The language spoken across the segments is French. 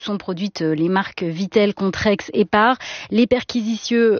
sont produites les marques Vittel, Contrex et Par. Les perquisitions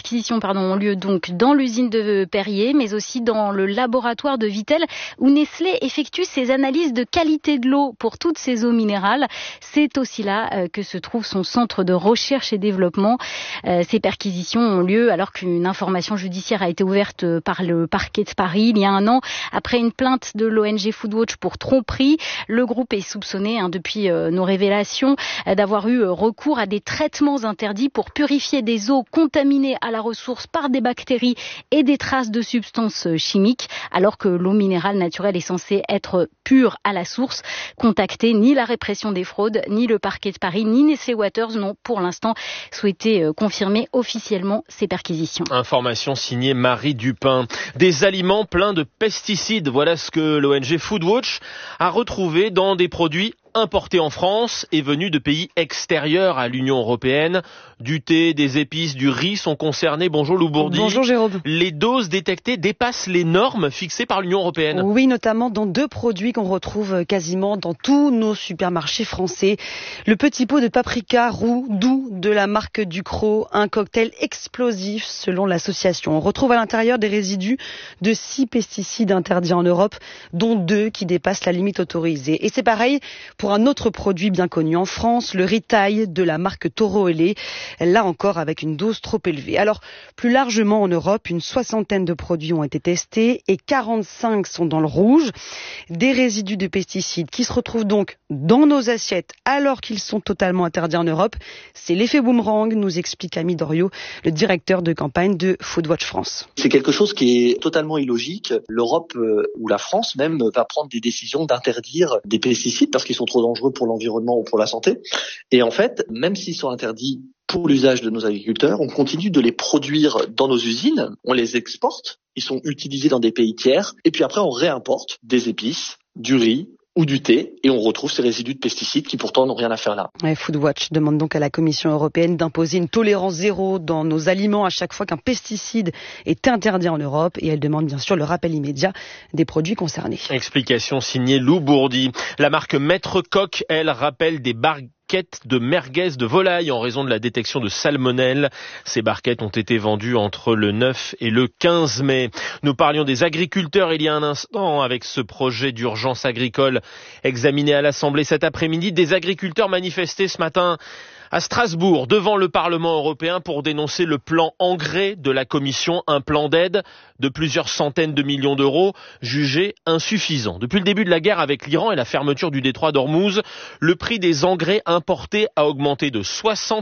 ont lieu donc dans l'usine de Perrier, mais aussi dans le laboratoire de Vittel, où Nestlé effectue ses analyses de qualité de l'eau pour toutes ces eaux minérales. C'est aussi là que se trouve son centre de recherche et développement. Ces perquisitions ont lieu alors qu'une information judiciaire a été ouverte par le parquet de Paris il y a un an, après une plainte de l'ONG Foodwatch pour tromperie. Le groupe est soupçonné, depuis nos révélations, d'avoir eu recours à des traitements interdits pour purifier des eaux contaminées à la ressource par des bactéries et des traces de substances chimiques, alors que l'eau minérale naturelle est censée être pure à la source. Contacté, ni la répression des fraudes, ni le parquet de Paris, ni Nestlé Waters n'ont pour l'instant souhaité confirmer officiellement ces perquisitions. Information signée Marie Dupin. Des aliments pleins de pesticides, voilà ce que l'ONG Foodwatch a retrouvé dans des produits importés en France et venus de pays extérieurs à l'Union européenne. Du thé, des épices, du riz sont concernés. Bonjour Lou Bourdi. Bonjour Jérôme. Les doses détectées dépassent les normes fixées par l'Union européenne. Oui, notamment dans 2 produits qu'on retrouve quasiment dans tous nos supermarchés français. Le petit pot de paprika roux doux de la marque Ducros, un cocktail explosif selon l'association. On retrouve à l'intérieur des résidus de 6 pesticides interdits en Europe, dont 2 qui dépassent la limite autorisée. Et c'est pareil pour un autre produit bien connu en France, le riz thaï de la marque Toro et lait, là encore avec une dose trop élevée. Alors, plus largement en Europe, une 60aine de produits ont été testés et 45 sont dans le rouge. Des résidus de pesticides qui se retrouvent donc dans nos assiettes alors qu'ils sont totalement interdits en Europe. C'est l'effet boomerang, nous explique Ami Doriot, le directeur de campagne de Foodwatch France. C'est quelque chose qui est totalement illogique. L'Europe ou la France même va prendre des décisions d'interdire des pesticides parce qu'ils sont trop dangereux pour l'environnement ou pour la santé. Et en fait, même s'ils sont interdits pour l'usage de nos agriculteurs, on continue de les produire dans nos usines, on les exporte, ils sont utilisés dans des pays tiers, et puis après on réimporte des épices, du riz ou du thé, et on retrouve ces résidus de pesticides qui pourtant n'ont rien à faire là. Foodwatch demande donc à la Commission européenne d'imposer une tolérance zéro dans nos aliments à chaque fois qu'un pesticide est interdit en Europe, et elle demande bien sûr le rappel immédiat des produits concernés. Explication signée Lou Bourdi. La marque Maître Coq, elle, rappelle des barquettes de merguez de volaille en raison de la détection de salmonelle. Ces barquettes ont été vendues entre le 9 et le 15 mai. Nous parlions des agriculteurs il y a un instant avec ce projet d'urgence agricole examiné à l'Assemblée cet après-midi. Des agriculteurs manifestaient ce matin à Strasbourg, devant le Parlement européen, pour dénoncer le plan engrais de la Commission, un plan d'aide de plusieurs centaines de millions d'euros, jugé insuffisant. Depuis le début de la guerre avec l'Iran et la fermeture du détroit d'Ormuz, le prix des engrais importés a augmenté de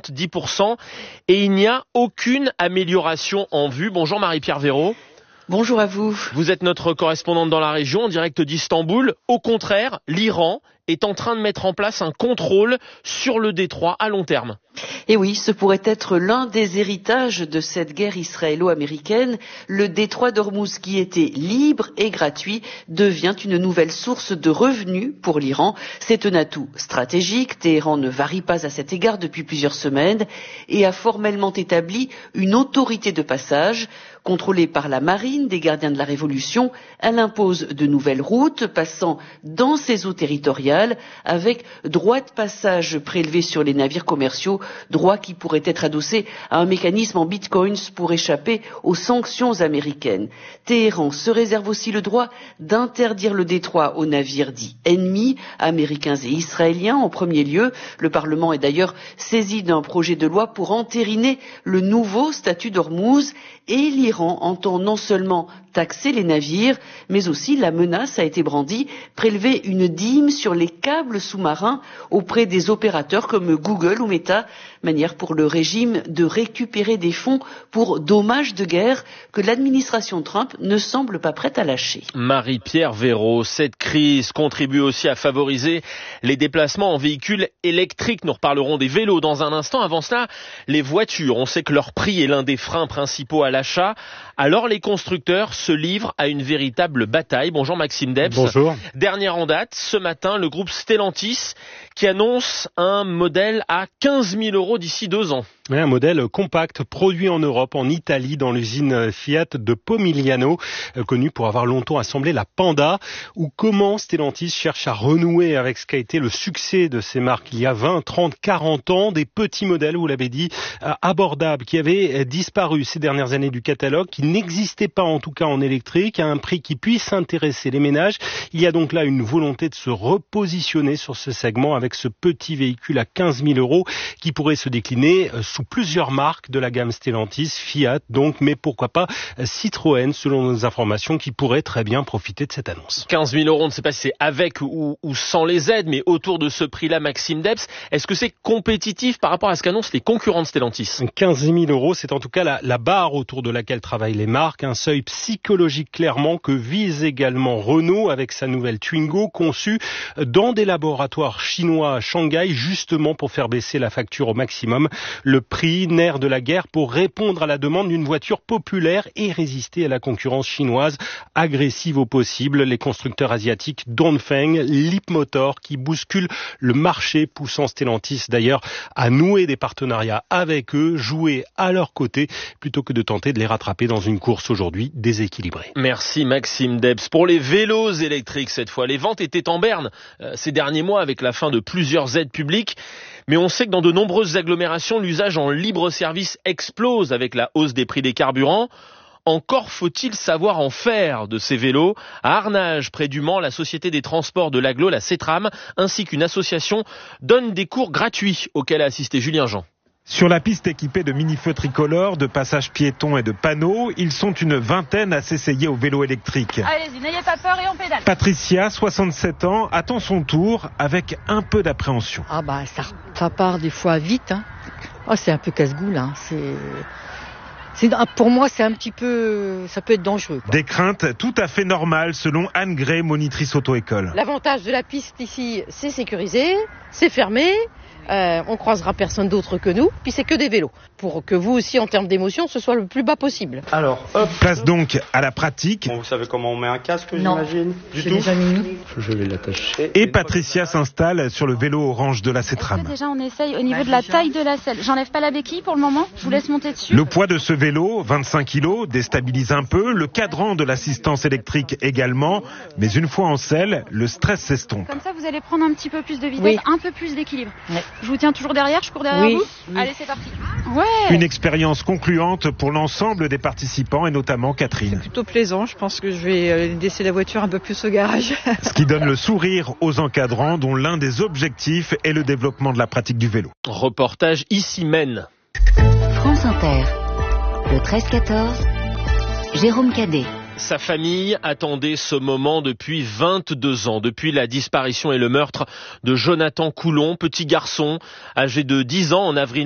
70% et il n'y a aucune amélioration en vue. Bonjour Marie-Pierre Véraud. Bonjour à vous. Vous êtes notre correspondante dans la région, en direct d'Istanbul. Au contraire, l'Iran est en train de mettre en place un contrôle sur le détroit à long terme. Et oui, ce pourrait être l'un des héritages de cette guerre israélo-américaine. Le détroit d'Ormuz, qui était libre et gratuit, devient une nouvelle source de revenus pour l'Iran. C'est un atout stratégique. Téhéran ne varie pas à cet égard depuis plusieurs semaines et a formellement établi une autorité de passage. Contrôlée par la marine des gardiens de la Révolution, elle impose de nouvelles routes passant dans ses eaux territoriales avec droit de passage prélevé sur les navires commerciaux, droit qui pourrait être adossé à un mécanisme en bitcoins pour échapper aux sanctions américaines. Téhéran se réserve aussi le droit d'interdire le détroit aux navires dits ennemis, américains et israéliens en premier lieu. Le Parlement est d'ailleurs saisi d'un projet de loi pour entériner le nouveau statut d'Ormuz, et l'Iran entend non seulement taxer les navires, mais aussi, la menace a été brandie, prélever une dîme sur les câbles sous-marins auprès des opérateurs comme Google ou Meta, manière pour le régime de récupérer des fonds pour dommages de guerre que l'administration Trump ne semble pas prête à lâcher. Marie-Pierre Véraud, cette crise contribue aussi à favoriser les déplacements en véhicules électriques. Nous reparlerons des vélos dans un instant. Avant cela, les voitures, on sait que leur prix est l'un des freins principaux à l'achat. Alors les constructeurs se livrent à une véritable bataille. Bonjour Maxime Debs. Bonjour. Dernière en date, ce matin, le groupe Stellantis qui annonce un modèle à 15 000 € d'ici 2 ans. Un modèle compact produit en Europe, en Italie, dans l'usine Fiat de Pomigliano, connue pour avoir longtemps assemblé la Panda, ou comment Stellantis cherche à renouer avec ce qu'a été le succès de ces marques il y a 20, 30, 40 ans, des petits modèles, vous l'avez dit, abordables, qui avaient disparu ces dernières années du catalogue, qui n'existaient pas en tout cas en électrique, à un prix qui puisse intéresser les ménages. Il y a donc là une volonté de se repositionner sur ce segment avec ce petit véhicule à 15 000 € qui pourrait se décliner sous plusieurs marques de la gamme Stellantis, Fiat donc, mais pourquoi pas Citroën, selon nos informations, qui pourrait très bien profiter de cette annonce. 15 000 €, on ne sait pas si c'est avec ou sans les aides, mais autour de ce prix-là, Maxime Debs, est-ce que c'est compétitif par rapport à ce qu'annoncent les concurrents de Stellantis ? 15 000 €, c'est en tout cas la barre autour de laquelle travaillent les marques, un seuil psychologique clairement que vise également Renault avec sa nouvelle Twingo, conçue dans des laboratoires chinois à Shanghai, justement pour faire baisser la facture au maximum. Le prix, nerf de la guerre, pour répondre à la demande d'une voiture populaire et résister à la concurrence chinoise, agressive au possible. Les constructeurs asiatiques Dongfeng, Leapmotor, qui bousculent le marché, poussant Stellantis d'ailleurs à nouer des partenariats avec eux, jouer à leur côté, plutôt que de tenter de les rattraper dans une course aujourd'hui déséquilibrée. Merci Maxime Debs. Pour les vélos électriques cette fois, les ventes étaient en berne ces derniers mois avec la fin de plusieurs aides publiques. Mais on sait que dans de nombreuses agglomérations, l'usage en libre-service explose avec la hausse des prix des carburants. Encore faut-il savoir en faire de ces vélos. À Arnage, près du Mans, la Société des transports de l'agglo, la CETRAM, ainsi qu'une association, donnent des cours gratuits auxquels a assisté Julien Jean. Sur la piste équipée de mini-feux tricolores, de passages piétons et de panneaux, ils sont une vingtaine à s'essayer au vélo électrique. Allez-y, n'ayez pas peur et on pédale. Patricia, 67 ans, attend son tour avec un peu d'appréhension. Ah bah ça part des fois vite. Hein. Oh, c'est un peu casse-goule. Hein. Pour moi, c'est un petit peu, ça peut être dangereux, quoi. Des craintes tout à fait normales selon Anne Gray, monitrice auto-école. L'avantage de la piste ici, c'est sécurisé, c'est fermé. On croisera personne d'autre que nous, puis c'est que des vélos, pour que vous aussi en termes d'émotion ce soit le plus bas possible. Alors, hop. Place donc à la pratique. Bon, vous savez comment on met un casque, non. J'imagine. Du tout. Déjà mis. Je vais l'attacher. Et Patricia s'installe sur le vélo orange de la CETRAM. Déjà on essaye au niveau de la taille de la selle. J'enlève pas la béquille pour le moment, je vous laisse monter dessus. Le poids de ce vélo, 25 kilos, déstabilise un peu, le cadran de l'assistance électrique également, mais une fois en selle, le stress s'estompe. Comme ça vous allez prendre un petit peu plus de vitesse, un peu plus d'équilibre. Ouais. Je vous tiens toujours derrière, je cours derrière vous. Allez, c'est parti. Ouais. Une expérience concluante pour l'ensemble des participants et notamment Catherine. C'est plutôt plaisant, je pense que je vais laisser la voiture un peu plus au garage. Ce qui donne le sourire aux encadrants dont l'un des objectifs est le développement de la pratique du vélo. Reportage ici Maine. France Inter, le 13-14, Jérôme Cadet. Sa famille attendait ce moment depuis 22 ans, depuis la disparition et le meurtre de Jonathan Coulon, petit garçon âgé de 10 ans en avril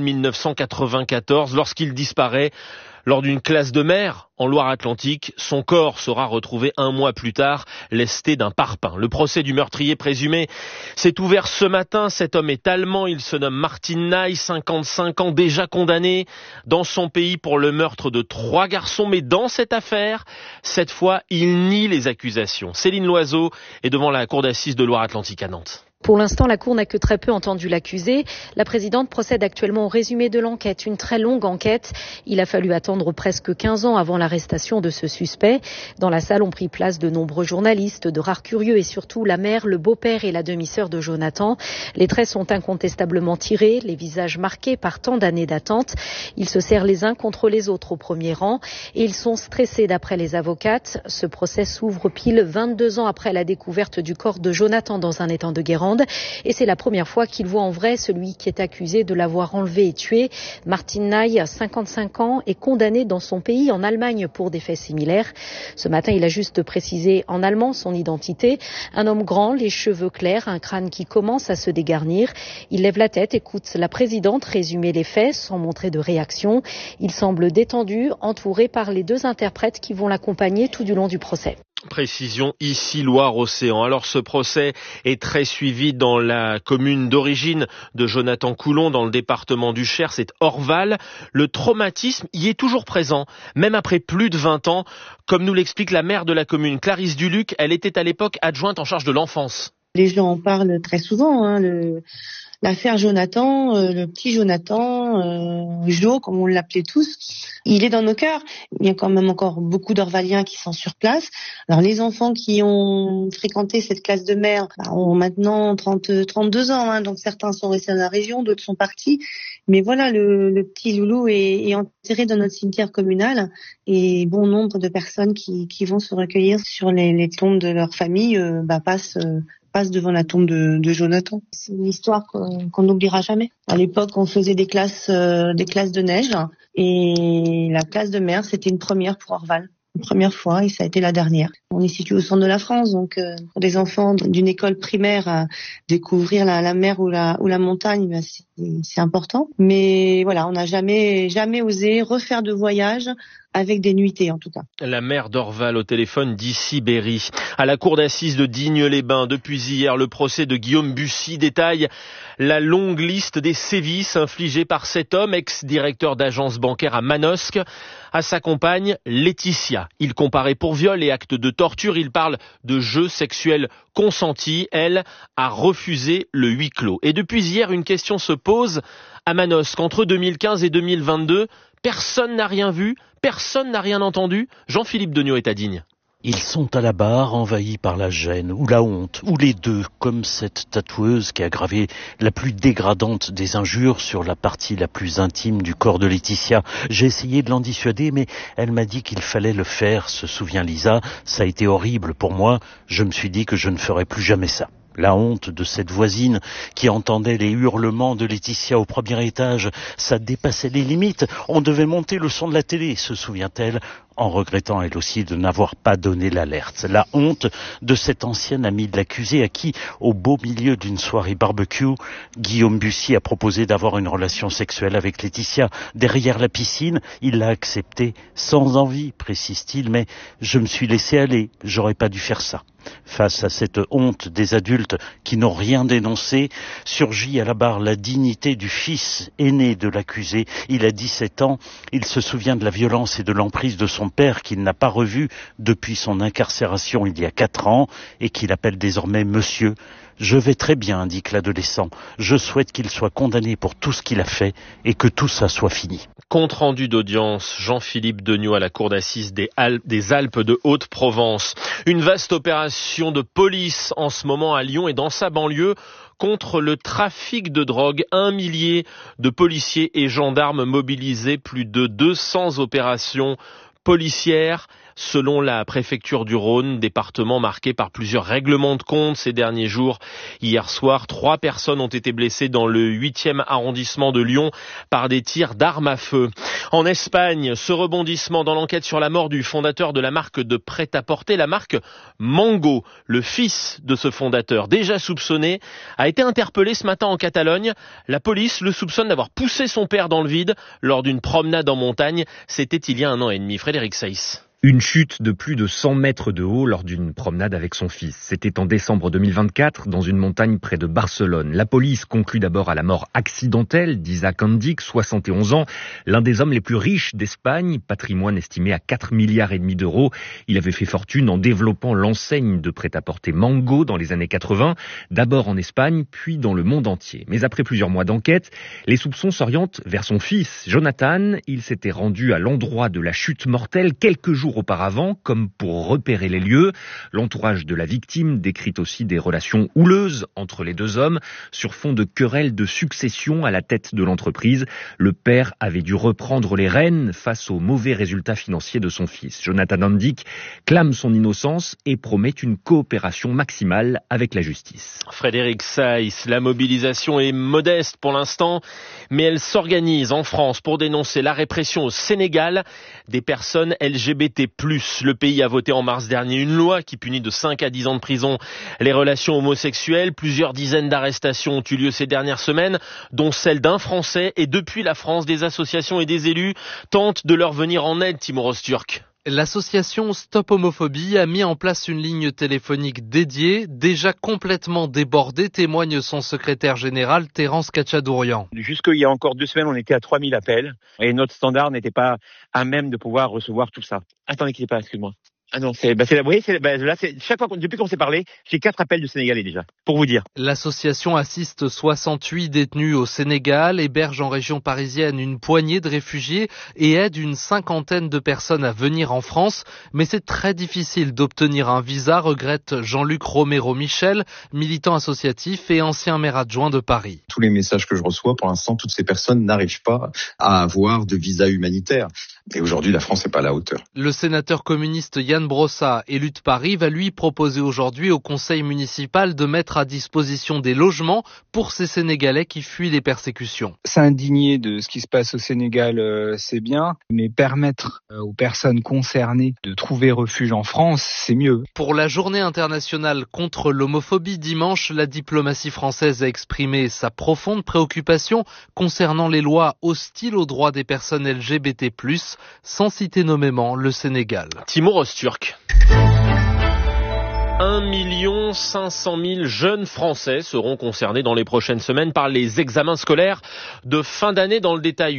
1994, lorsqu'il disparaît lors d'une classe de mer en Loire-Atlantique. Son corps sera retrouvé un mois plus tard, lesté d'un parpaing. Le procès du meurtrier présumé s'est ouvert ce matin. Cet homme est allemand, il se nomme Martin Ney, 55 ans, déjà condamné dans son pays pour le meurtre de 3 garçons. Mais dans cette affaire, cette fois, il nie les accusations. Céline Loiseau est devant la cour d'assises de Loire-Atlantique à Nantes. Pour l'instant, la Cour n'a que très peu entendu l'accusé. La présidente procède actuellement au résumé de l'enquête, une très longue enquête. Il a fallu attendre presque 15 ans avant l'arrestation de ce suspect. Dans la salle ont pris place de nombreux journalistes, de rares curieux et surtout la mère, le beau-père et la demi-sœur de Jonathan. Les traits sont incontestablement tirés, les visages marqués par tant d'années d'attente. Ils se serrent les uns contre les autres au premier rang et ils sont stressés d'après les avocates. Ce procès s'ouvre pile 22 ans après la découverte du corps de Jonathan dans un étang de Guérande. Et c'est la première fois qu'il voit en vrai celui qui est accusé de l'avoir enlevé et tué. Martin Ney, 55 ans, est condamné dans son pays, en Allemagne, pour des faits similaires. Ce matin, il a juste précisé en allemand son identité. Un homme grand, les cheveux clairs, un crâne qui commence à se dégarnir. Il lève la tête, écoute la présidente résumer les faits sans montrer de réaction. Il semble détendu, entouré par les 2 interprètes qui vont l'accompagner tout du long du procès. Précision ici Loire-Océan. Alors ce procès est très suivi dans la commune d'origine de Jonathan Coulon, dans le département du Cher, c'est Orval. Le traumatisme y est toujours présent, même après plus de 20 ans. Comme nous l'explique la maire de la commune, Clarisse Duluc, elle était à l'époque adjointe en charge de l'enfance. Les gens en parlent très souvent, L'affaire Jonathan, le petit Jonathan, Jo, comme on l'appelait tous, il est dans nos cœurs. Il y a quand même encore beaucoup d'Orvaliens qui sont sur place. Alors les enfants qui ont fréquenté cette classe de mère ont maintenant 32 ans, donc certains sont restés dans la région, d'autres sont partis. Mais voilà, le petit loulou est enterré dans notre cimetière communal et bon nombre de personnes qui vont se recueillir sur les tombes de leur famille passe devant la tombe de Jonathan. C'est une histoire qu'on n'oubliera jamais. À l'époque, on faisait des classes de neige et la classe de mer, c'était une première pour Orval. Une première fois et ça a été la dernière. On est situé au centre de la France, donc pour des enfants d'une école primaire, découvrir la mer ou la montagne, c'est important. Mais voilà, on n'a jamais osé refaire de voyage avec des nuitées en tout cas. La mère d'Orval au téléphone d'ici Berry. À la cour d'assises de Digne-les-Bains, depuis hier, le procès de Guillaume Bussy détaille la longue liste des sévices infligés par cet homme, ex-directeur d'agence bancaire à Manosque, à sa compagne Laetitia. Il comparait pour viol et actes de torture. Il parle de jeux sexuels consentis. Elle a refusé le huis clos. Et depuis hier, une question se pose à Manosque. Entre 2015 et 2022, personne n'a rien vu, personne n'a rien entendu. Jean-Philippe Degnaud est à Digne. Ils sont à la barre, envahis par la gêne ou la honte, ou les deux, comme cette tatoueuse qui a gravé la plus dégradante des injures sur la partie la plus intime du corps de Laetitia. J'ai essayé de l'en dissuader, mais elle m'a dit qu'il fallait le faire, se souvient Lisa. Ça a été horrible pour moi, je me suis dit que je ne ferais plus jamais ça. La honte de cette voisine qui entendait les hurlements de Laetitia au premier étage, ça dépassait les limites. On devait monter le son de la télé, se souvient-elle, en regrettant elle aussi de n'avoir pas donné l'alerte. La honte de cette ancienne amie de l'accusé à qui, au beau milieu d'une soirée barbecue, Guillaume Bussy a proposé d'avoir une relation sexuelle avec Laetitia. Derrière la piscine, il l'a accepté sans envie, précise-t-il, mais je me suis laissé aller, j'aurais pas dû faire ça. Face à cette honte des adultes qui n'ont rien dénoncé, surgit à la barre la dignité du fils aîné de l'accusé. Il a 17 ans, il se souvient de la violence et de l'emprise de son père qu'il n'a pas revu depuis son incarcération il y a 4 ans et qu'il appelle désormais monsieur. Je vais très bien, indique l'adolescent. Je souhaite qu'il soit condamné pour tout ce qu'il a fait et que tout ça soit fini. Compte rendu d'audience, Jean-Philippe Degnaud à la cour d'assises des Alpes de Haute-Provence. Une vaste opération de police en ce moment à Lyon et dans sa banlieue contre le trafic de drogue. 1 millier de policiers et gendarmes mobilisés, plus de 200 opérations policières. Selon la préfecture du Rhône, département marqué par plusieurs règlements de compte ces derniers jours. Hier soir, 3 personnes ont été blessées dans le 8e arrondissement de Lyon par des tirs d'armes à feu. En Espagne, ce rebondissement dans l'enquête sur la mort du fondateur de la marque de prêt-à-porter, la marque Mango. Le fils de ce fondateur, déjà soupçonné, a été interpellé ce matin en Catalogne. La police le soupçonne d'avoir poussé son père dans le vide lors d'une promenade en montagne. C'était il y a 1 an et demi. Frédéric Saïs. Une chute de plus de 100 mètres de haut lors d'une promenade avec son fils. C'était en décembre 2024, dans une montagne près de Barcelone. La police conclut d'abord à la mort accidentelle d'Isaac Andic, 71 ans, l'un des hommes les plus riches d'Espagne, patrimoine estimé à 4,5 milliards d'euros. Il avait fait fortune en développant l'enseigne de prêt-à-porter Mango dans les années 80, d'abord en Espagne, puis dans le monde entier. Mais après plusieurs mois d'enquête, les soupçons s'orientent vers son fils, Jonathan. Il s'était rendu à l'endroit de la chute mortelle quelques jours auparavant, comme pour repérer les lieux. L'entourage de la victime décrit aussi des relations houleuses entre les deux hommes sur fond de querelles de succession à la tête de l'entreprise. Le père avait dû reprendre les rênes face aux mauvais résultats financiers de son fils. Jonathan Andic clame son innocence et promet une coopération maximale avec la justice. Frédéric Saïs, la mobilisation est modeste pour l'instant, mais elle s'organise en France pour dénoncer la répression au Sénégal des personnes LGBT+. Le pays a voté en mars dernier une loi qui punit de 5 à 10 ans de prison les relations homosexuelles. Plusieurs dizaines d'arrestations ont eu lieu ces dernières semaines, dont celle d'un Français. Et depuis la France, des associations et des élus tentent de leur venir en aide, Timo Rosturk. L'association Stop Homophobie a mis en place une ligne téléphonique dédiée, déjà complètement débordée, témoigne son secrétaire général Terence Kachadourian. Jusqu'il y a encore 2 semaines, on était à 3000 appels et notre standard n'était pas à même de pouvoir recevoir tout ça. Attendez, quittez pas, excuse-moi. Ah non, chaque fois depuis qu'on s'est parlé, j'ai 4 appels de Sénégalais déjà, pour vous dire. L'association assiste 68 détenus au Sénégal, héberge en région parisienne une poignée de réfugiés et aide une 50aine de personnes à venir en France. Mais c'est très difficile d'obtenir un visa, regrette Jean-Luc Romero-Michel, militant associatif et ancien maire adjoint de Paris. Tous les messages que je reçois, pour l'instant, toutes ces personnes n'arrivent pas à avoir de visa humanitaire. Et aujourd'hui, la France n'est pas à la hauteur. Le sénateur communiste Yann Brossat, élu de Paris, va lui proposer aujourd'hui au conseil municipal de mettre à disposition des logements pour ces Sénégalais qui fuient les persécutions. S'indigner de ce qui se passe au Sénégal, c'est bien, mais permettre aux personnes concernées de trouver refuge en France, c'est mieux. Pour la journée internationale contre l'homophobie dimanche, la diplomatie française a exprimé sa profonde préoccupation concernant les lois hostiles aux droits des personnes LGBT+, sans citer nommément le Sénégal. Timur Öztürk. 1 500 000 jeunes Français seront concernés dans les prochaines semaines par les examens scolaires de fin d'année. Dans le détail,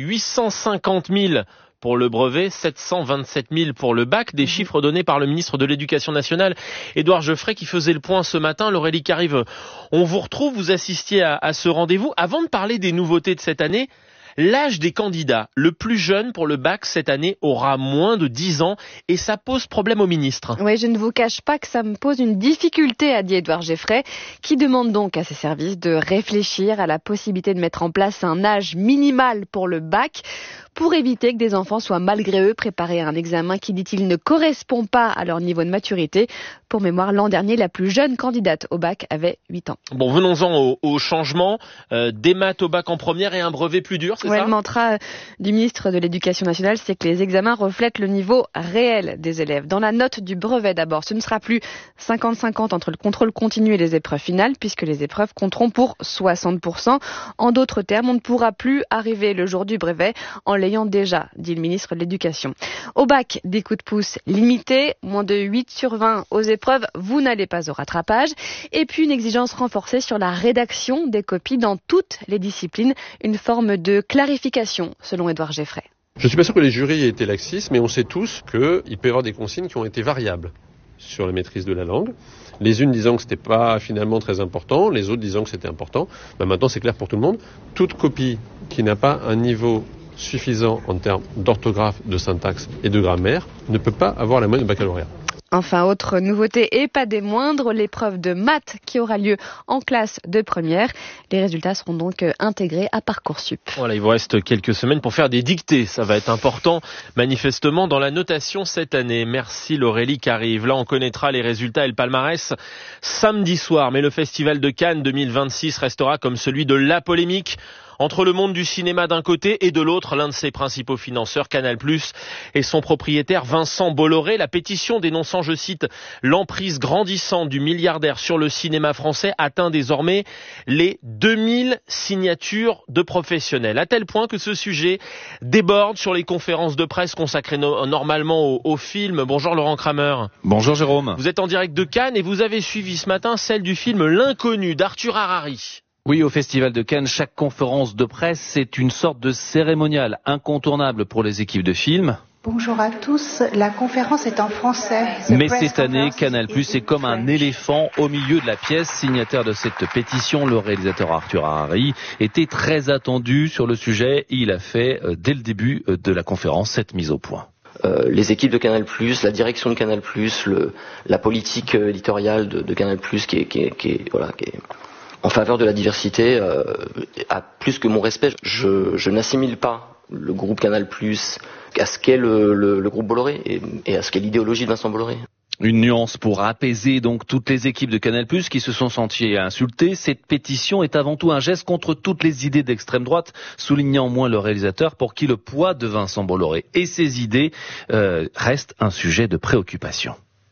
850 000 pour le brevet, 727 000 pour le bac. Des chiffres donnés par le ministre de l'Éducation nationale, Édouard Geoffrey, qui faisait le point ce matin. Laurélie Carive, on vous retrouve, vous assistiez à ce rendez-vous. Avant de parler des nouveautés de cette année, l'âge des candidats, le plus jeune pour le bac cette année, aura moins de 10 ans et ça pose problème au ministre. Oui, je ne vous cache pas que ça me pose une difficulté, a dit Édouard Geoffrey, qui demande donc à ses services de réfléchir à la possibilité de mettre en place un âge minimal pour le bac pour éviter que des enfants soient malgré eux préparés à un examen qui, dit-il, ne correspond pas à leur niveau de maturité. Pour mémoire, l'an dernier, la plus jeune candidate au bac avait 8 ans. Bon, venons-en au changement. Des maths au bac en première et un brevet plus dur, c'est ça ? Le mantra du ministre de l'Éducation nationale, c'est que les examens reflètent le niveau réel des élèves. Dans la note du brevet d'abord, ce ne sera plus 50-50 entre le contrôle continu et les épreuves finales, puisque les épreuves compteront pour 60%. En d'autres termes, on ne pourra plus arriver le jour du brevet en l'ayant déjà, dit le ministre de l'Éducation. Au bac, des coups de pouce limités, moins de 8 sur 20 aux épreuves, vous n'allez pas au rattrapage. Et puis une exigence renforcée sur la rédaction des copies dans toutes les disciplines, une forme de clarification, selon Édouard Geoffrey. Je ne suis pas sûr que les jurys aient été laxistes, mais on sait tous qu'il peut y avoir des consignes qui ont été variables sur la maîtrise de la langue. Les unes disant que c'était pas finalement très important, les autres disant que c'était important. Maintenant, c'est clair pour tout le monde. Toute copie qui n'a pas un niveau suffisant en termes d'orthographe, de syntaxe et de grammaire ne peut pas avoir la moyenne de baccalauréat. Enfin, autre nouveauté et pas des moindres, l'épreuve de maths qui aura lieu en classe de première. Les résultats seront donc intégrés à Parcoursup. Voilà, il vous reste quelques semaines pour faire des dictées. Ça va être important, manifestement, dans la notation cette année. Merci Laurélie Carive. Là, on connaîtra les résultats et le palmarès samedi soir. Mais le Festival de Cannes 2026 restera comme celui de la polémique entre le monde du cinéma d'un côté et de l'autre, l'un de ses principaux financeurs, Canal+, et son propriétaire Vincent Bolloré. La pétition dénonçant, je cite, l'emprise grandissante du milliardaire sur le cinéma français atteint désormais les 2000 signatures de professionnels. À tel point que ce sujet déborde sur les conférences de presse consacrées normalement au film. Bonjour Laurent Kramer. Bonjour Jérôme. Vous êtes en direct de Cannes et vous avez suivi ce matin celle du film L'Inconnu d'Arthur Harari. Oui, au Festival de Cannes, chaque conférence de presse, c'est une sorte de cérémonial incontournable pour les équipes de films. Bonjour à tous, la conférence est en français. Mais cette année, Canal+ est comme un éléphant au milieu de la pièce. Signataire de cette pétition, le réalisateur Arthur Harari était très attendu sur le sujet. Il a fait, dès le début de la conférence, cette mise au point. Les équipes de Canal+, la direction de Canal+, la politique éditoriale de Canal+, qui est en faveur de la diversité, a plus que mon respect. Je n'assimile pas le groupe Canal+ à ce qu'est le groupe Bolloré et à ce qu'est l'idéologie de Vincent Bolloré. Une nuance pour apaiser donc toutes les équipes de Canal+, qui se sont senties insultées. Cette pétition est avant tout un geste contre toutes les idées d'extrême droite, souligne néanmoins le réalisateur, pour qui le poids de Vincent Bolloré et ses idées reste un sujet de préoccupation.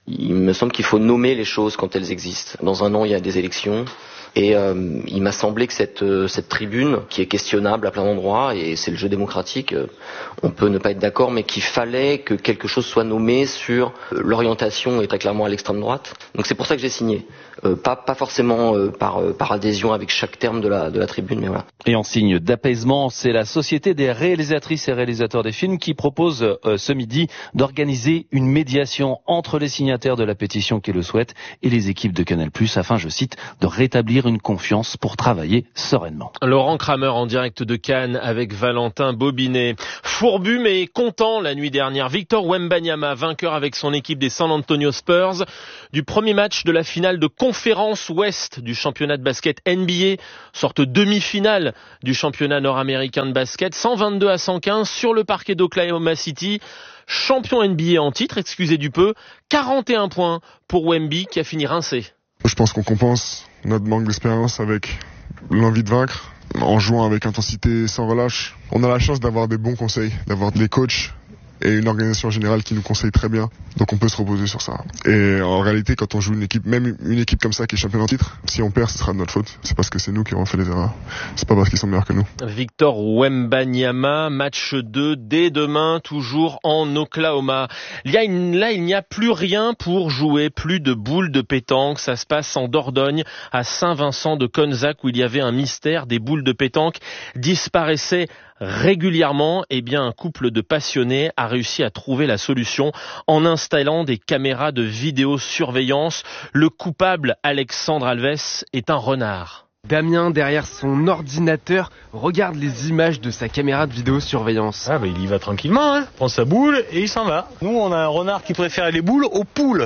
Il me semble qu'il faut nommer les choses quand elles existent. Dans un an, il y a des élections. Et il m'a semblé que cette tribune, qui est questionnable à plein d'endroits, et c'est le jeu démocratique, on peut ne pas être d'accord, mais qu'il fallait que quelque chose soit nommé sur l'orientation et très clairement à l'extrême droite. Donc c'est pour ça que j'ai signé. Pas forcément par adhésion avec chaque terme de la tribune, mais voilà. Et en signe d'apaisement, c'est la Société des réalisatrices et réalisateurs des films qui propose ce midi d'organiser une médiation entre les signataires de la pétition qui le souhaitent et les équipes de Canal+, afin, je cite, de rétablir une confiance pour travailler sereinement. Laurent Kramer en direct de Cannes avec Valentin Bobinet. Fourbu mais content la nuit dernière. Victor Wembanyama, vainqueur avec son équipe des San Antonio Spurs du premier match de la finale de conférence Ouest du championnat de basket NBA, sorte demi-finale du championnat nord-américain de basket, 122-115 sur le parquet d'Oklahoma City. Champion NBA en titre, excusez du peu, 41 points pour Wemby qui a fini rincé. Je pense qu'on compense notre manque d'expérience avec l'envie de vaincre, en jouant avec intensité sans relâche. On a la chance d'avoir des bons conseils, d'avoir des coachs et une organisation générale qui nous conseille très bien. Donc on peut se reposer sur ça. Et en réalité, quand on joue une équipe, même une équipe comme ça qui est championne en titre, si on perd, ce sera de notre faute. C'est parce que c'est nous qui avons fait les erreurs. C'est pas parce qu'ils sont meilleurs que nous. Victor Wembanyama, match 2 dès demain, toujours en Oklahoma. Là, il n'y a plus rien pour jouer, plus de boules de pétanque. Ça se passe en Dordogne, à Saint-Vincent de Conzac, où il y avait un mystère. Des boules de pétanque disparaissaient régulièrement. Eh bien, un couple de passionnés a réussi à trouver la solution en installant des caméras de vidéosurveillance. Le coupable, Alexandre Alves, est un renard. Damien, derrière son ordinateur, regarde les images de sa caméra de vidéosurveillance. Ah bah il y va tranquillement, hein. Prend sa boule et il s'en va. Nous, on a un renard qui préfère les boules aux poules.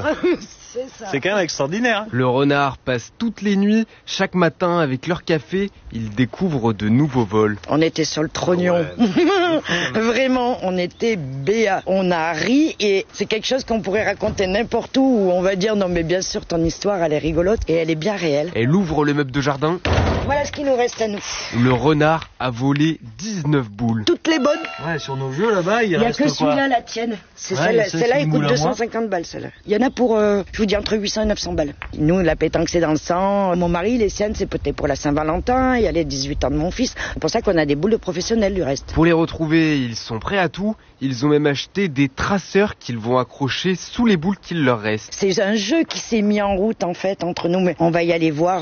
C'est quand même extraordinaire. Hein. Le renard passe toutes les nuits, chaque matin avec leur café, il découvre de nouveaux vols. On était sur le trognon. Ouais. Vraiment, on était béats. On a ri et c'est quelque chose qu'on pourrait raconter n'importe où on va dire non mais bien sûr ton histoire elle est rigolote et elle est bien réelle. Elle ouvre le meuble de jardin. Voilà ce qui nous reste à nous. Le renard a volé 19 boules. Toutes les bonnes. Ouais, sur nos jeux là-bas, il reste que celui-là, la tienne. C'est celle-là, elle coûte 250 balles, celle-là. Il y en a pour, je vous dis, entre 800 et 900 balles. Nous, la pétanque, c'est dans le sang. Mon mari, les siennes, c'est peut-être pour la Saint-Valentin. Il y a les 18 ans de mon fils. C'est pour ça qu'on a des boules de professionnels, du reste. Pour les retrouver, ils sont prêts à tout. Ils ont même acheté des traceurs qu'ils vont accrocher sous les boules qu'il leur reste. C'est un jeu qui s'est mis en route, en fait, entre nous. Mais on va y aller voir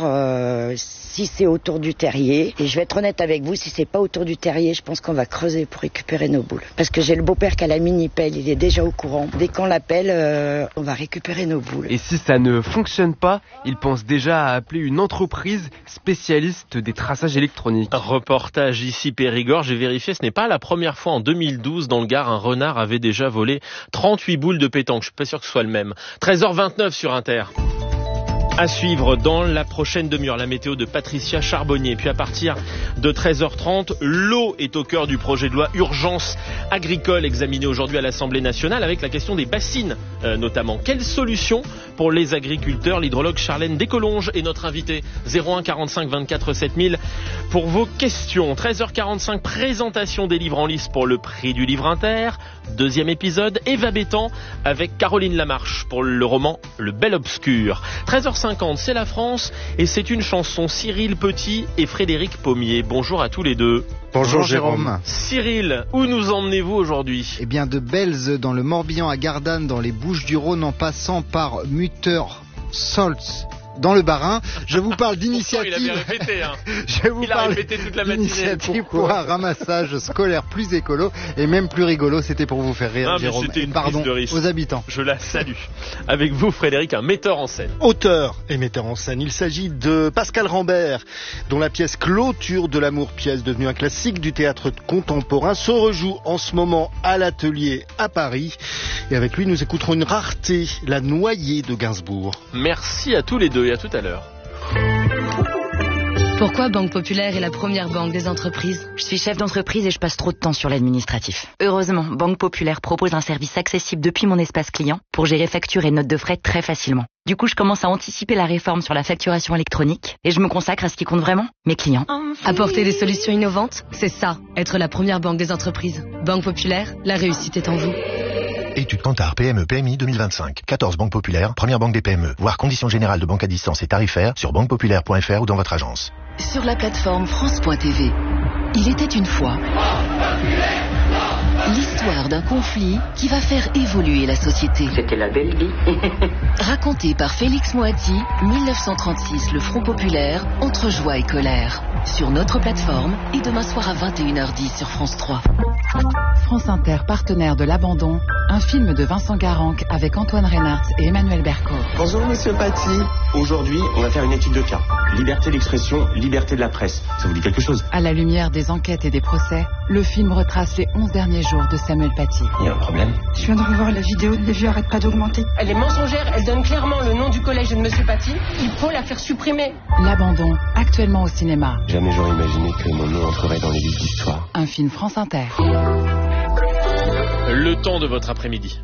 si c'est autour du terrier. Et je vais être honnête avec vous, si c'est pas autour du terrier, je pense qu'on va creuser pour récupérer nos boules. Parce que j'ai le beau-père qui a la mini-pelle, il est déjà au courant. Dès qu'on l'appelle, on va récupérer nos boules. Et si ça ne fonctionne pas, il pense déjà à appeler une entreprise spécialiste des traçages électroniques. Reportage ici Périgord, j'ai vérifié, ce n'est pas la première fois. En 2012, dans le Gard, un renard avait déjà volé 38 boules de pétanque. Je suis pas sûr que ce soit le même. 13h29 sur Inter. À suivre dans la prochaine demi-heure, la météo de Patricia Charbonnier. Puis à partir de 13h30, l'eau est au cœur du projet de loi urgence agricole examiné aujourd'hui à l'Assemblée nationale avec la question des bassines notamment. Quelle solution pour les agriculteurs? L'hydrologue Charlène Descolonges est notre invitée. 01 45 24 7000 pour vos questions. 13h45, présentation des livres en lice pour le prix du livre Inter. Deuxième épisode, Eva Bétan avec Caroline Lamarche pour le roman Le Bel Obscur. 13h50, c'est la France et c'est une chanson. Cyril Petit et Frédéric Pommier. Bonjour à tous les deux. Bonjour Jérôme. Cyril, où nous emmenez-vous aujourd'hui? Eh bien de Belz dans le Morbihan à Gardanne dans les Bouches-du-Rhône en passant par Mutter-Solz dans le Bas-Rhin. Je vous parle d'initiative. Il avait répété, hein. Je vous parle d'initiative pour un ramassage scolaire plus écolo et même plus rigolo. C'était pour vous faire rire, non, Jérôme. C'était une pardon prise de risque aux habitants. Je la salue. Avec vous, Frédéric, un metteur en scène. Auteur et metteur en scène. Il s'agit de Pascal Rambert, dont la pièce Clôture de l'amour, pièce devenue un classique du théâtre contemporain, se rejoue en ce moment à l'Atelier à Paris. Et avec lui, nous écouterons une rareté, La Noyée de Gainsbourg. Merci à tous les deux et à tout à l'heure. Pourquoi Banque Populaire est la première banque des entreprises? Je suis chef d'entreprise et je passe trop de temps sur l'administratif. Heureusement, Banque Populaire propose un service accessible depuis mon espace client pour gérer factures et notes de frais très facilement. Du coup, je commence à anticiper la réforme sur la facturation électronique et je me consacre à ce qui compte vraiment, mes clients. Apporter des solutions innovantes, c'est ça, être la première banque des entreprises. Banque Populaire, la réussite est en vous. Étude Kantar PME PMI 2025. 14 banques populaires, première banque des PME. Voir conditions générales de banque à distance et tarifaires sur banquepopulaire.fr ou dans votre agence. Sur la plateforme France.tv, il était une fois l'histoire d'un conflit qui va faire évoluer la société. C'était la belle vie. Raconté par Félix Moati, 1936, le Front Populaire, entre joie et colère. Sur notre plateforme et demain soir à 21h10 sur France 3. France Inter, partenaire de l'Abandon, un film de Vincent Garanc avec Antoine Reinhardt et Emmanuel Berco. Bonjour Monsieur Paty. Aujourd'hui, on va faire une étude de cas. Liberté d'expression, liberté de la presse. Ça vous dit quelque chose? À la lumière des enquêtes et des procès, le film retrace les 11 derniers jours de Samuel Paty. Il y a un problème? Je viens de revoir la vidéo, les vues arrêtent pas d'augmenter. Elle est mensongère, elle donne clairement le nom du collège de Monsieur Paty. Il faut la faire supprimer. L'Abandon, actuellement au cinéma. Jamais j'aurais imaginé que mon nom entrerait dans les livres d'histoire. Un film France Inter. Le temps de votre après-midi.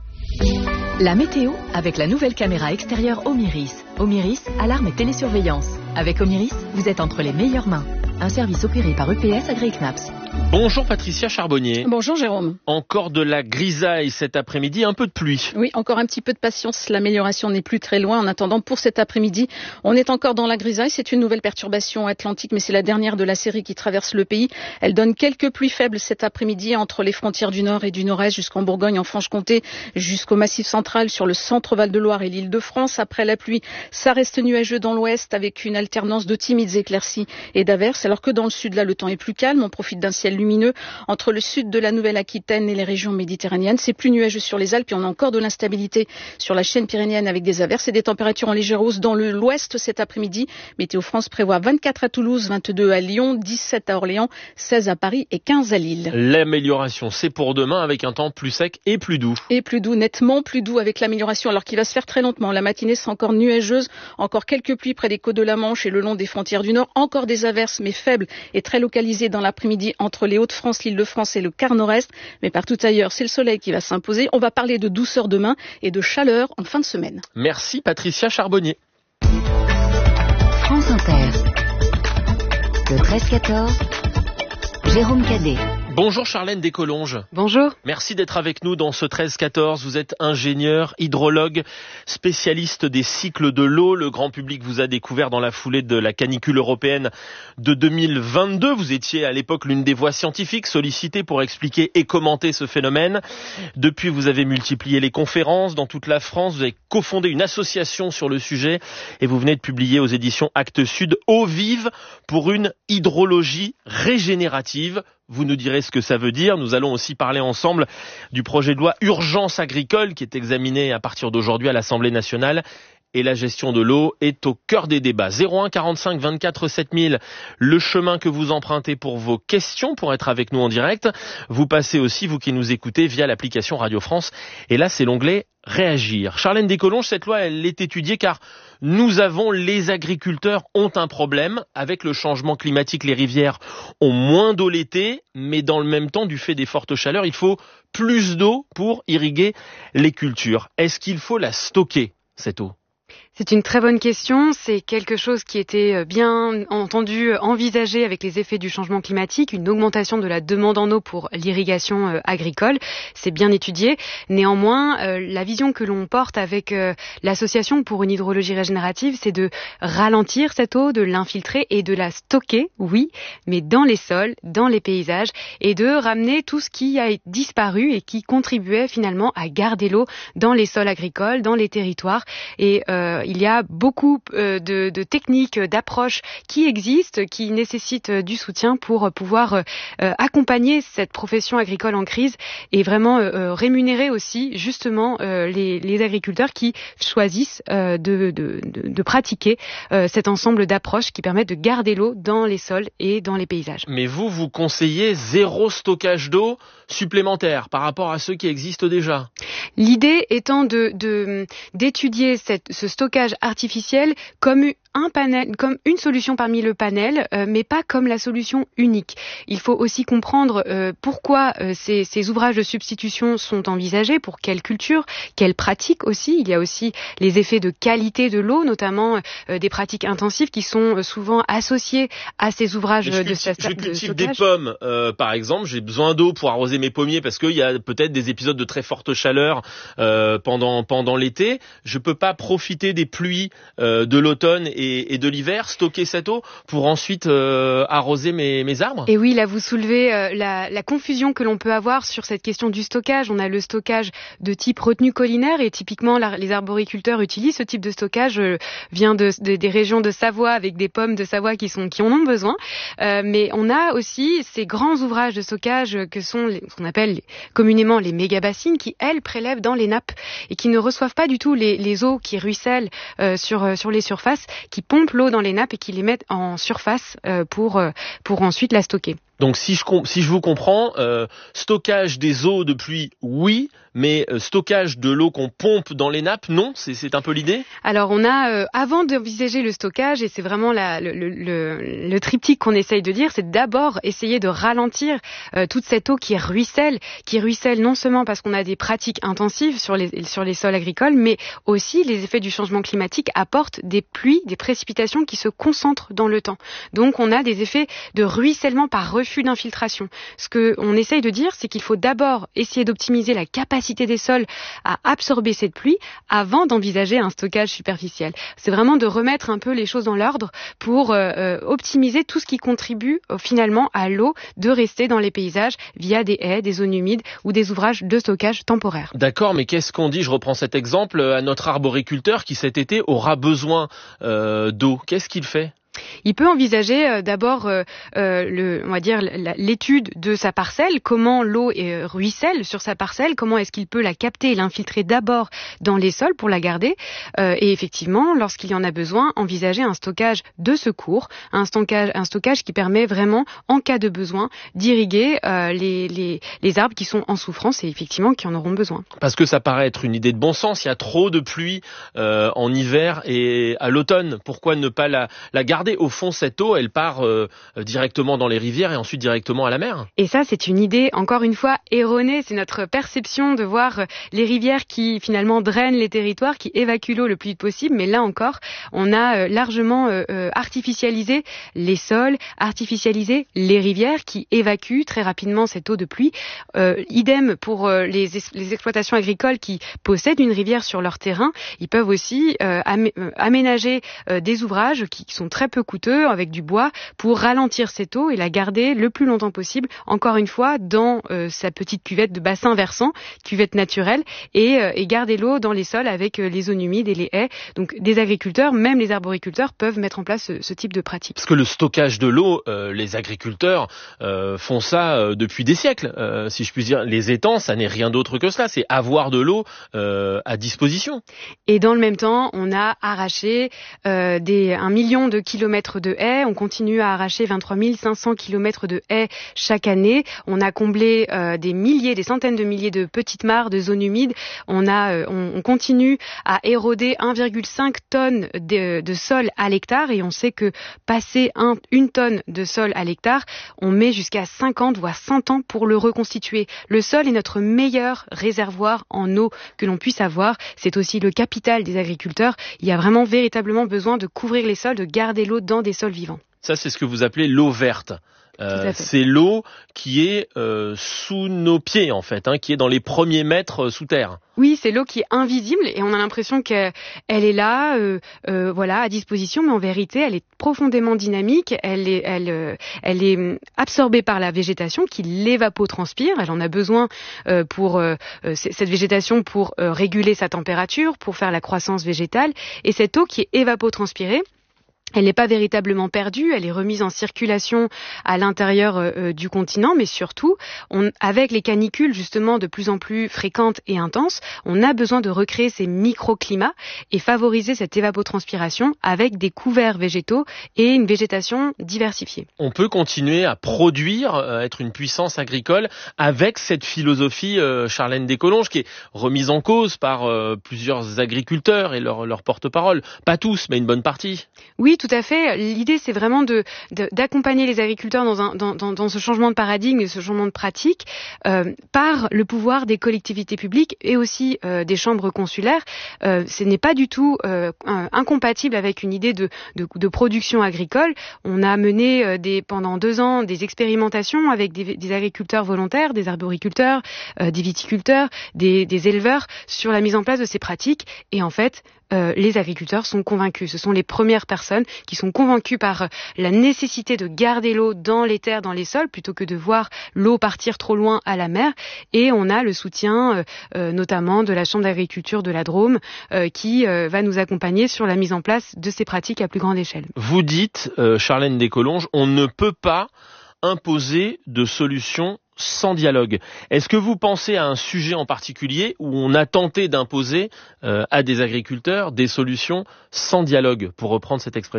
La météo avec la nouvelle caméra extérieure Omiris. Omiris, alarme et télésurveillance. Avec Omiris, vous êtes entre les meilleures mains. Un service opéré par EPS AgriKnaps. Bonjour Patricia Charbonnier. Bonjour Jérôme. Encore de la grisaille cet après-midi, un peu de pluie. Oui, encore un petit peu de patience, l'amélioration n'est plus très loin. En attendant, pour cet après-midi, on est encore dans la grisaille. C'est une nouvelle perturbation atlantique, mais c'est la dernière de la série qui traverse le pays. Elle donne quelques pluies faibles cet après-midi entre les frontières du Nord et du Nord-Est jusqu'en Bourgogne, en Franche-Comté, jusqu'au Massif central, sur le centre Val-de-Loire et l'Île-de-France. Après la pluie, ça reste nuageux dans l'Ouest avec une alternance de timides éclaircies et d'averses, alors que dans le Sud, là, le temps est plus calme. On profite d'un ciel lumineux entre le sud de la Nouvelle-Aquitaine et les régions méditerranéennes. C'est plus nuageux sur les Alpes et on a encore de l'instabilité sur la chaîne pyrénéenne avec des averses et des températures en légère hausse dans l'ouest cet après-midi. Météo France prévoit 24 à Toulouse, 22 à Lyon, 17 à Orléans, 16 à Paris et 15 à Lille. L'amélioration, c'est pour demain avec un temps plus sec et plus doux. Et plus doux, nettement plus doux avec l'amélioration, alors qu'il va se faire très lentement. La matinée sera encore nuageuse, encore quelques pluies près des côtes de la Manche et le long des frontières du Nord. Encore des averses, mais faibles et très localisées dans l'après-midi entre les Hauts-de-France, l'Île-de-France et le quart nord-est. Mais partout ailleurs, c'est le soleil qui va s'imposer. On va parler de douceur demain et de chaleur en fin de semaine. Merci Patricia Charbonnier. France Inter. Le 13-14. Jérôme Cadet. Bonjour Charlène Descolonges. Bonjour. Merci d'être avec nous dans ce 13-14. Vous êtes ingénieur, hydrologue, spécialiste des cycles de l'eau. Le grand public vous a découvert dans la foulée de la canicule européenne de 2022. Vous étiez à l'époque l'une des voix scientifiques sollicitées pour expliquer et commenter ce phénomène. Depuis, vous avez multiplié les conférences dans toute la France. Vous avez cofondé une association sur le sujet et vous venez de publier aux éditions Actes Sud Eau vive pour une hydrologie régénérative. Vous nous direz ce que ça veut dire. Nous allons aussi parler ensemble du projet de loi Urgence agricole qui est examiné à partir d'aujourd'hui à l'Assemblée nationale. Et la gestion de l'eau est au cœur des débats. 01 45 24 7000, le chemin que vous empruntez pour vos questions, pour être avec nous en direct. Vous passez aussi, vous qui nous écoutez, via l'application Radio France. Et là, c'est l'onglet Réagir. Charlène Descolonges, cette loi, elle est étudiée car les agriculteurs ont un problème. Avec le changement climatique, les rivières ont moins d'eau l'été, mais dans le même temps, du fait des fortes chaleurs, il faut plus d'eau pour irriguer les cultures. Est-ce qu'il faut la stocker, cette eau ? C'est une très bonne question. C'est quelque chose qui était bien entendu envisagé avec les effets du changement climatique, une augmentation de la demande en eau pour l'irrigation agricole. C'est bien étudié. Néanmoins, la vision que l'on porte avec l'association pour une hydrologie régénérative, c'est de ralentir cette eau, de l'infiltrer et de la stocker, oui, mais dans les sols, dans les paysages, et de ramener tout ce qui a disparu et qui contribuait finalement à garder l'eau dans les sols agricoles, dans les territoires. Et il y a beaucoup de techniques, d'approches qui existent, qui nécessitent du soutien pour pouvoir accompagner cette profession agricole en crise et vraiment rémunérer aussi justement les agriculteurs qui choisissent de pratiquer cet ensemble d'approches qui permettent de garder l'eau dans les sols et dans les paysages. Mais vous conseillez zéro stockage d'eau supplémentaire par rapport à ceux qui existent déjà. L'idée étant d'étudier ce stockage artificiel comme un panel, comme une solution parmi le panel, mais pas comme la solution unique. Il faut aussi comprendre pourquoi ces ouvrages de substitution sont envisagés, pour quelle culture, quelles pratiques aussi. Il y a aussi les effets de qualité de l'eau, notamment des pratiques intensives qui sont souvent associées à ces ouvrages de stockage. Je cultive des pommes, par exemple, j'ai besoin d'eau pour arroser mes pommiers parce qu'il y a peut-être des épisodes de très forte chaleur pendant l'été. Je peux pas profiter des pluies de l'automne et de l'hiver, stocker cette eau pour ensuite arroser mes arbres. Et oui, là vous soulevez la confusion que l'on peut avoir sur cette question du stockage. On a le stockage de type retenue collinaire et typiquement les arboriculteurs utilisent ce type de stockage. Vient des régions de Savoie avec des pommes de Savoie qui en ont besoin. Mais on a aussi ces grands ouvrages de stockage que sont ce qu'on appelle communément les méga-bassines qui, elles, prélèvent dans les nappes et qui ne reçoivent pas du tout les eaux qui ruissellent sur les surfaces, qui pompent l'eau dans les nappes et qui les mettent en surface pour ensuite la stocker. Donc si je vous comprends, stockage des eaux de pluie, oui, mais stockage de l'eau qu'on pompe dans les nappes, non, c'est un peu l'idée. Alors on a, avant d'envisager le stockage, et c'est vraiment le triptyque qu'on essaye de dire, c'est d'abord essayer de ralentir toute cette eau qui ruisselle non seulement parce qu'on a des pratiques intensives sur les sols agricoles, mais aussi les effets du changement climatique apportent des pluies, des précipitations qui se concentrent dans le temps. Donc on a des effets de ruissellement par refus d'infiltration. Ce qu'on essaye de dire, c'est qu'il faut d'abord essayer d'optimiser la capacité des sols à absorber cette pluie avant d'envisager un stockage superficiel. C'est vraiment de remettre un peu les choses dans l'ordre pour optimiser tout ce qui contribue finalement à l'eau de rester dans les paysages via des haies, des zones humides ou des ouvrages de stockage temporaires. D'accord, mais qu'est-ce qu'on dit, je reprends cet exemple, à notre arboriculteur qui cet été aura besoin d'eau. Qu'est-ce qu'il fait ? Il peut envisager d'abord l'étude de sa parcelle, comment l'eau ruisselle sur sa parcelle, comment est-ce qu'il peut la capter et l'infiltrer d'abord dans les sols pour la garder, et effectivement, lorsqu'il y en a besoin, envisager un stockage de secours, un stockage qui permet vraiment, en cas de besoin, d'irriguer les arbres qui sont en souffrance et effectivement qui en auront besoin. Parce que ça paraît être une idée de bon sens, il y a trop de pluie en hiver et à l'automne, pourquoi ne pas la garder ? Au fond, cette eau, elle part directement dans les rivières et ensuite directement à la mer. Et ça, c'est une idée, encore une fois, erronée. C'est notre perception de voir les rivières qui, finalement, drainent les territoires, qui évacuent l'eau le plus vite possible. Mais là encore, on a largement artificialisé les sols, artificialisé les rivières qui évacuent très rapidement cette eau de pluie. Idem pour les exploitations agricoles qui possèdent une rivière sur leur terrain. Ils peuvent aussi aménager des ouvrages qui sont très peu coûteux avec du bois pour ralentir cette eau et la garder le plus longtemps possible, encore une fois, dans sa petite cuvette de bassin versant, cuvette naturelle, et garder l'eau dans les sols avec les zones humides et les haies. Donc des agriculteurs, même les arboriculteurs, peuvent mettre en place ce type de pratique. Parce que le stockage de l'eau, les agriculteurs font ça depuis des siècles, si je puis dire. Les étangs, ça n'est rien d'autre que cela, c'est avoir de l'eau à disposition. Et dans le même temps, on a arraché 1 million de kilomètres de haies. On continue à arracher 23 500 kilomètres de haies chaque année. On a comblé des centaines de milliers de petites mares de zones humides. On continue à éroder 1,5 tonnes de sol à l'hectare et on sait que passer 1 tonne de sol à l'hectare, on met jusqu'à 50 voire 100 ans pour le reconstituer. Le sol est notre meilleur réservoir en eau que l'on puisse avoir. C'est aussi le capital des agriculteurs. Il y a vraiment véritablement besoin de couvrir les sols, de garder l'eau dans des sols vivants. Ça, c'est ce que vous appelez l'eau verte. C'est l'eau qui est sous nos pieds, en fait, qui est dans les premiers mètres sous terre. Oui, c'est l'eau qui est invisible et on a l'impression qu'elle est là, à disposition, mais en vérité, elle est profondément dynamique. Elle est absorbée par la végétation qui l'évapotranspire. Elle en a besoin pour cette végétation pour réguler sa température, pour faire la croissance végétale. Et cette eau qui est évapotranspirée, Elle n'est pas véritablement perdue, elle est remise en circulation à l'intérieur du continent, mais surtout, avec les canicules justement de plus en plus fréquentes et intenses, on a besoin de recréer ces microclimats et favoriser cette évapotranspiration avec des couverts végétaux et une végétation diversifiée. On peut continuer à produire, être une puissance agricole avec cette philosophie, Charlène Descolonges, qui est remise en cause par plusieurs agriculteurs et leur porte-parole. Pas tous, mais une bonne partie. Oui, tout à fait. L'idée, c'est vraiment d'accompagner les agriculteurs dans ce changement de paradigme et ce changement de pratique par le pouvoir des collectivités publiques et aussi des chambres consulaires. Ce n'est pas du tout incompatible avec une idée de production agricole. On a mené pendant 2 ans des expérimentations avec des agriculteurs volontaires, des arboriculteurs, des viticulteurs, des éleveurs sur la mise en place de ces pratiques. Et en fait, les agriculteurs sont convaincus. Ce sont les premières personnes qui sont convaincues par la nécessité de garder l'eau dans les terres, dans les sols, plutôt que de voir l'eau partir trop loin à la mer. Et on a le soutien notamment de la Chambre d'agriculture de la Drôme qui va nous accompagner sur la mise en place de ces pratiques à plus grande échelle. Vous dites, Charlène Descolonges, on ne peut pas imposer de solution sans dialogue. Est-ce que vous pensez à un sujet en particulier où on a tenté d'imposer à des agriculteurs des solutions sans dialogue, pour reprendre cette expression ?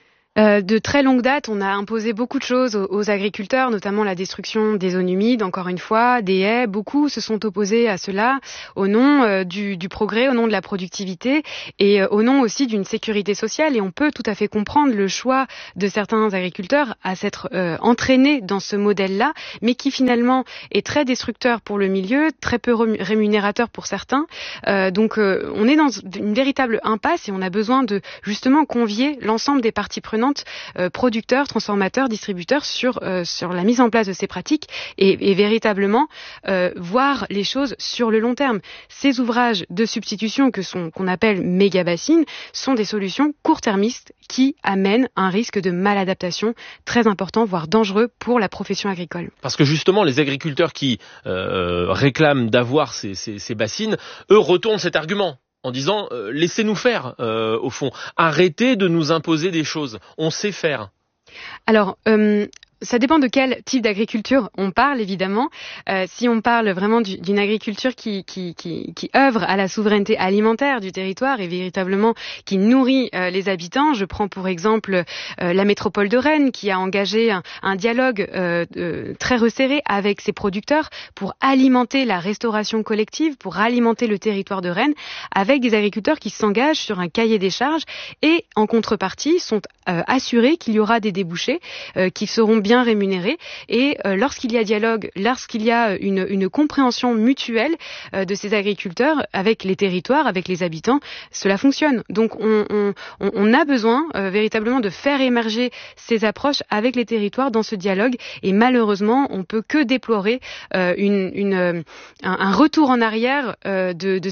De très longue date, on a imposé beaucoup de choses aux agriculteurs, notamment la destruction des zones humides, encore une fois, des haies. Beaucoup se sont opposés à cela au nom du progrès, au nom de la productivité et au nom aussi d'une sécurité sociale. Et on peut tout à fait comprendre le choix de certains agriculteurs à s'être entraînés dans ce modèle-là, mais qui finalement est très destructeur pour le milieu, très peu rémunérateur pour certains. Donc on est dans une véritable impasse et on a besoin de justement convier l'ensemble des parties prenantes, producteurs, transformateurs, distributeurs sur la mise en place de ces pratiques et véritablement voir les choses sur le long terme. Ces ouvrages de substitution qu'on appelle méga-bassines sont des solutions court-termistes qui amènent un risque de maladaptation très important, voire dangereux pour la profession agricole. Parce que justement, les agriculteurs qui réclament d'avoir ces bassines, eux retournent cet argument en disant laissez-nous faire, au fond. Arrêtez de nous imposer des choses. On sait faire. Alors, ça dépend de quel type d'agriculture on parle, évidemment. Si on parle vraiment d'une agriculture qui œuvre à la souveraineté alimentaire du territoire et véritablement qui nourrit les habitants, je prends pour exemple la métropole de Rennes qui a engagé un dialogue très resserré avec ses producteurs pour alimenter la restauration collective, pour alimenter le territoire de Rennes avec des agriculteurs qui s'engagent sur un cahier des charges et en contrepartie sont assurés qu'il y aura des débouchés qui seront bien rémunérés et lorsqu'il y a dialogue, lorsqu'il y a une compréhension mutuelle de ces agriculteurs avec les territoires, avec les habitants, cela fonctionne. Donc on a besoin véritablement de faire émerger ces approches avec les territoires dans ce dialogue et malheureusement on peut que déplorer un retour en arrière de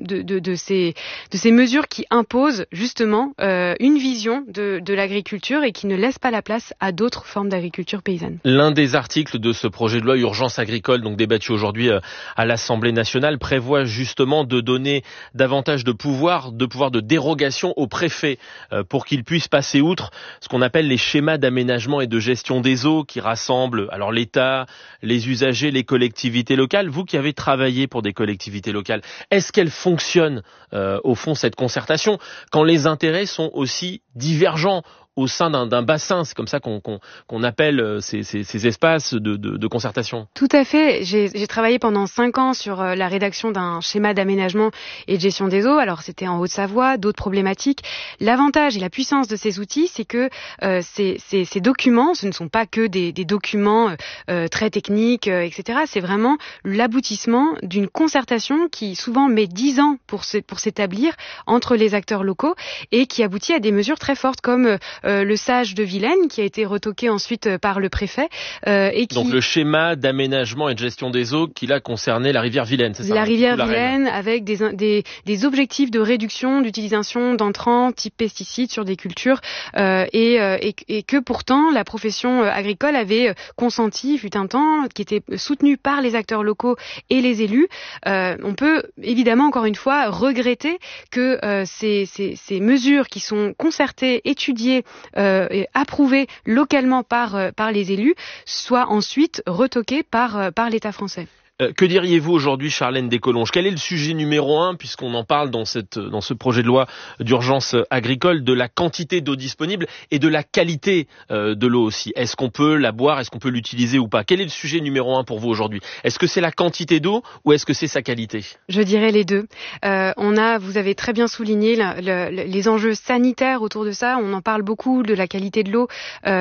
ces mesures qui imposent justement une vision de l'agriculture et qui ne laissent pas la place à d'autres formes d'agriculture paysanne. L'un des articles de ce projet de loi urgence agricole, donc débattu aujourd'hui à l'Assemblée nationale, prévoit justement de donner davantage de pouvoir de dérogation aux préfets pour qu'ils puissent passer outre ce qu'on appelle les schémas d'aménagement et de gestion des eaux qui rassemblent alors l'État, les usagers, les collectivités locales. Vous qui avez travaillé pour des collectivités locales, est-ce qu'elle fonctionne au fond cette concertation quand les intérêts sont aussi divergents au sein d'un bassin? C'est comme ça qu'on appelle ces espaces de concertation. Tout à fait. J'ai travaillé pendant 5 ans sur la rédaction d'un schéma d'aménagement et de gestion des eaux. Alors c'était en Haute-Savoie, d'autres problématiques. L'avantage et la puissance de ces outils, c'est que ces documents, ce ne sont pas que des documents très techniques, etc. C'est vraiment l'aboutissement d'une concertation qui souvent met 10 ans pour s'établir entre les acteurs locaux et qui aboutit à des mesures très fortes comme le SAGE de Vilaine, qui a été retoqué ensuite par le préfet. Donc le schéma d'aménagement et de gestion des eaux qui là concernait la rivière Vilaine, c'est ça? La rivière Vilaine, avec des objectifs de réduction d'utilisation d'entrants type pesticides sur des cultures, et que pourtant la profession agricole avait consenti, fut un temps, qui était soutenu par les acteurs locaux et les élus. On peut évidemment encore une fois regretter que ces mesures qui sont concertées, étudiées, et approuvées localement par les élus soient ensuite retoquées par l'État français. Que diriez-vous aujourd'hui, Charlène Descolonges? Quel est le sujet numéro 1, puisqu'on en parle dans ce projet de loi d'urgence agricole, de la quantité d'eau disponible et de la qualité de l'eau aussi? Est-ce qu'on peut la boire? Est-ce qu'on peut l'utiliser ou pas? Quel est le sujet numéro 1 pour vous aujourd'hui? Est-ce que c'est la quantité d'eau ou est-ce que c'est sa qualité? Je dirais les deux. Vous avez très bien souligné les enjeux sanitaires autour de ça. On en parle beaucoup de la qualité de l'eau.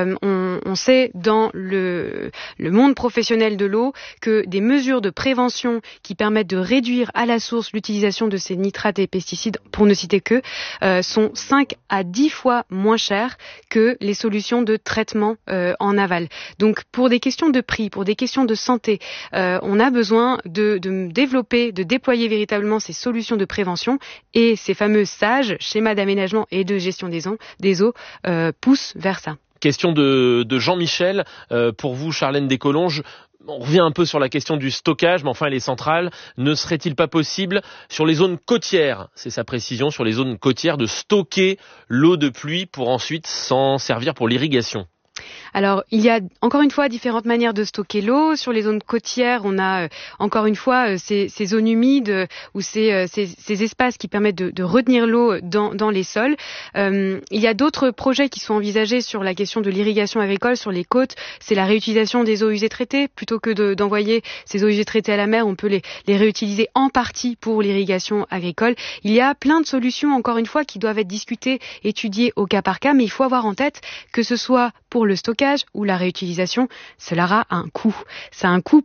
On sait dans le monde professionnel de l'eau que des mesures de prévention qui permettent de réduire à la source l'utilisation de ces nitrates et pesticides, pour ne citer que, sont 5 à 10 fois moins chères que les solutions de traitement en aval. Donc pour des questions de prix, pour des questions de santé, on a besoin de développer, de déployer véritablement ces solutions de prévention, et ces fameux SAGE, schémas d'aménagement et de gestion des eaux, poussent vers ça. Question de Jean-Michel, pour vous, Charlène Descolonges. On revient un peu sur la question du stockage, mais enfin elle est centrale. Ne serait-il pas possible, sur les zones côtières, c'est sa précision, sur les zones côtières, de stocker l'eau de pluie pour ensuite s'en servir pour l'irrigation? Alors, il y a encore une fois différentes manières de stocker l'eau. Sur les zones côtières, on a encore une fois ces zones humides ou ces espaces qui permettent de retenir l'eau dans les sols. Il y a d'autres projets qui sont envisagés sur la question de l'irrigation agricole sur les côtes. C'est la réutilisation des eaux usées traitées. Plutôt que d'envoyer ces eaux usées traitées à la mer, on peut les réutiliser en partie pour l'irrigation agricole. Il y a plein de solutions, encore une fois, qui doivent être discutées, étudiées au cas par cas, mais il faut avoir en tête que ce soit pour le stockage ou la réutilisation, cela aura un coût. Ça a un coût